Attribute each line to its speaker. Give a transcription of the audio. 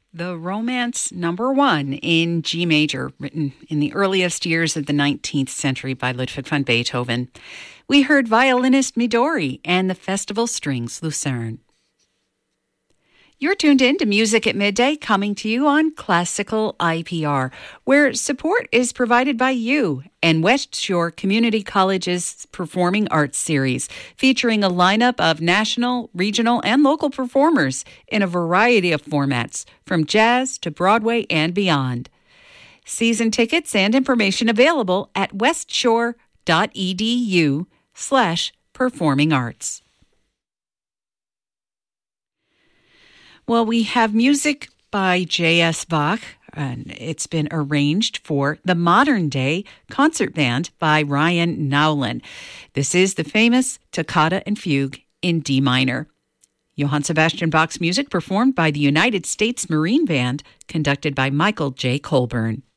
Speaker 1: The Romance Number 1 in G major, written in the earliest years of the 19th century by Ludwig van Beethoven. We heard violinist Midori and the Festival Strings Lucerne. You're tuned in to Music at Midday, coming to you on Classical IPR, where support is provided by you and West Shore Community College's Performing Arts Series, featuring a lineup of national, regional, and local performers in a variety of formats, from jazz to Broadway and beyond. Season tickets and information available at westshore.edu/performing arts. Well, we have music by J.S. Bach, and it's been arranged for the Modern Day Concert Band by Ryan Nowlin. This is the famous Toccata and Fugue in D minor. Johann Sebastian Bach's music performed by the United States Marine Band, conducted by Michael J. Colburn.